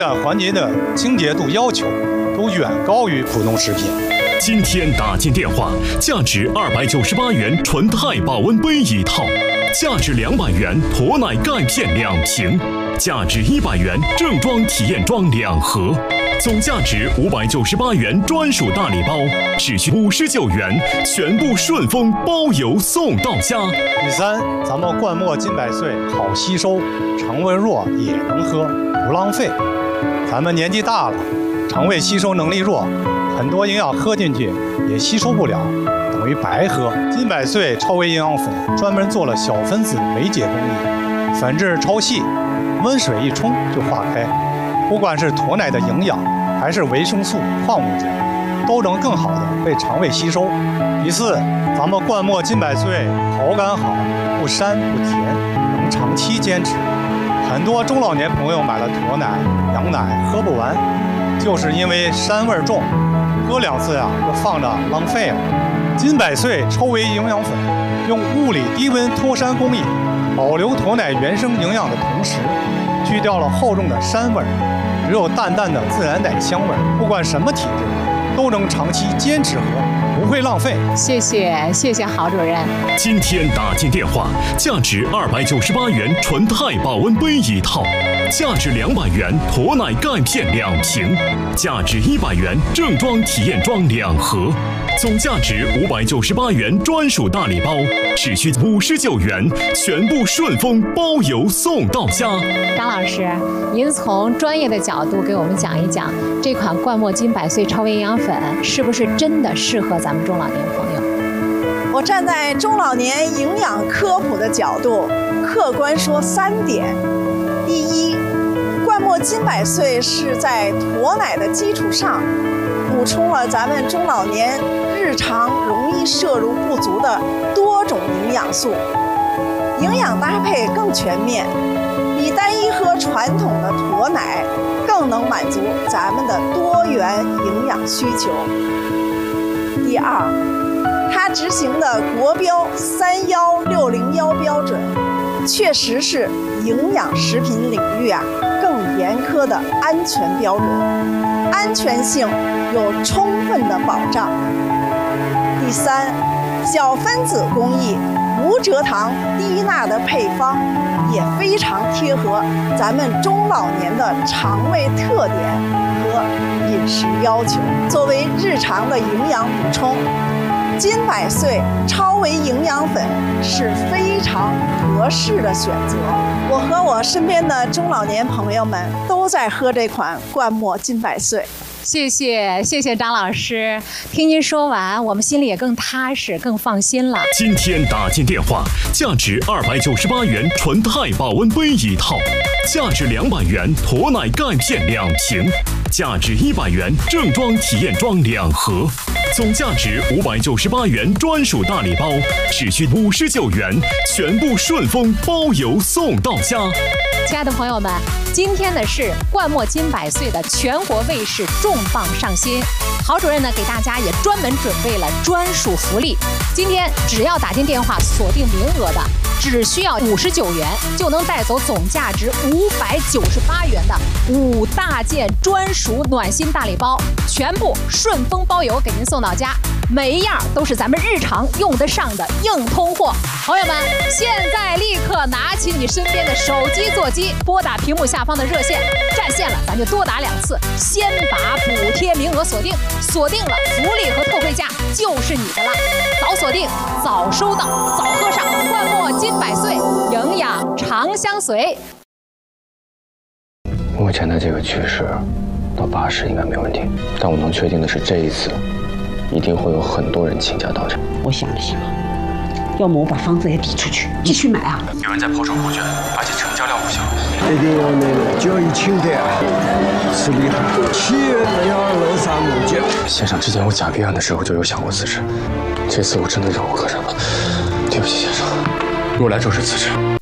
环节的清洁度要求都远高于普通食品。 今天打进电话，价值298元纯钛保温杯1套，价值200元驼奶钙片2瓶，价值100元正装体验装2盒，总价值598元专属大礼包，只需59元，全部顺丰包邮送到家。 第三，咱们灌墨金百岁好吸收，肠胃弱也能喝，不浪费。咱们年纪大了，肠胃吸收能力弱，很多营养喝进去也吸收不了，等于白喝。金百岁超微营养粉专门做了小分子酶解工艺，粉质超细，温水一冲就化开。不管是驼奶的营养，还是维生素、矿物质，都能更好的被肠胃吸收。第四，咱们灌墨金百岁口感好，不膻不甜，能长期坚持。很多中老年朋友买了驼奶、羊奶喝不完，就是因为膻味重，喝2次呀就放着浪费了。金百岁超微营养粉用物理低温脱膻工艺，保留驼奶原生营养的同时，去掉了厚重的膻味，只有淡淡的自然奶香味，不管什么体质都能长期坚持喝，不会浪费。 谢谢郝主任。 今天打进电话，价值298元纯钛保温杯1套，价值200元驼奶钙片2瓶，价值100元正装体验装2盒，总价值598元专属大礼包，只需59元，全部顺丰包邮送到家。 张老师，您从专业的角度给我们讲一讲，这款灌墨金百岁超微营养粉是不是真的适合咱们中老年朋友？ 我站在中老年营养科普的角度，客观说3点。第一，灌墨金百岁是在驼奶的基础上，补充了咱们中老年日常容易摄入不足的多种营养素，营养搭配更全面，比单一喝传统的驼奶更能满足咱们的多元营养需求。第二，它执行的国标31601标准，确实是营养食品领域更严苛的安全标准，安全性有充分的保障。第三，小分子工艺无蔗糖低钠的配方也非常贴合咱们中老年的肠胃特点和饮食要求。作为日常的营养补充，金百岁超微营养粉是非常合适的选择。我和我身边的中老年朋友们都在喝这款灌墨金百岁。 谢谢张老师，听您说完，我们心里也更踏实、更放心了。 今天打进电话，价值298元纯钛保温杯1套，价值200元驼奶钙片2瓶，价值100元正装体验装2盒，总价值598元专属大礼包，只需59元，全部顺丰包邮送到家。 亲爱的朋友们，今天呢是灌墨金百岁的全国卫士重磅上新，郝主任呢给大家也专门准备了专属福利。今天只要打进电话锁定名额的，只需要59元就能带走总价值598元的5大件专属暖心大礼包，全部顺丰包邮给您送到家，每一样都是咱们日常用得上的硬通货。朋友们，现在立刻拿起你身边的手机座机，拨打屏幕下方的热线，占线了咱就多打2次，先把补贴名额锁定，锁定了福利和特惠价就是你的了。早锁定，早收到，早喝上，灌墨金百岁，营养长相随。 目前的这个趋势到80应该没问题，但我能确定的是，这一次一定会有很多人倾家荡产。 我想了想，要么我把房子也抵出去，继续买啊。 有人在抛售股权，而且成交量不小。 一定要那个交易清淡，是厉害。企业不要漏杀无奸。 先生，之前我假币案的时候就有想过辞职，这次我真的忍无可忍了。对不起，先生，我来就是辞职。